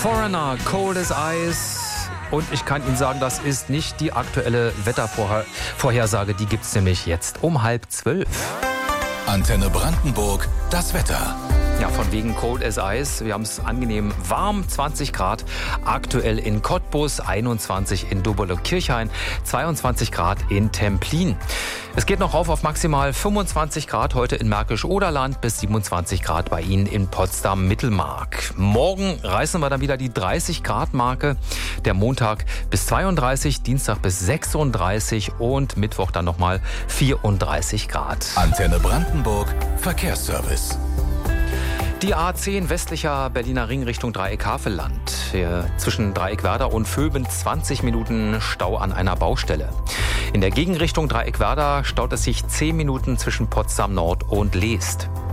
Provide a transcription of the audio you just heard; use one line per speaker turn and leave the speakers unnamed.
Foreigner, Cold as Ice. Und ich kann Ihnen sagen, das ist nicht die aktuelle Wettervorhersage. Die gibt es nämlich jetzt um 11:30.
Antenne Brandenburg, das Wetter.
Ja, von wegen Cold as Ice. Wir haben es angenehm warm, 20 Grad. Aktuell in Cottbus, 21 in Doberle-Kirchhain, 22 Grad in Templin. Es geht noch auf maximal 25 Grad heute in Märkisch-Oderland bis 27 Grad bei Ihnen in Potsdam-Mittelmark. Morgen reißen wir dann wieder die 30 Grad Marke. Der Montag bis 32, Dienstag bis 36 und Mittwoch dann nochmal 34 Grad.
Antenne Brandenburg, Verkehrsservice.
Die A10 westlicher Berliner Ring Richtung Dreieck-Havelland. Zwischen Dreieck-Werder und Vöben 20 Minuten Stau an einer Baustelle. In der Gegenrichtung Dreieck-Werder staut es sich 10 Minuten zwischen Potsdam Nord und Leest.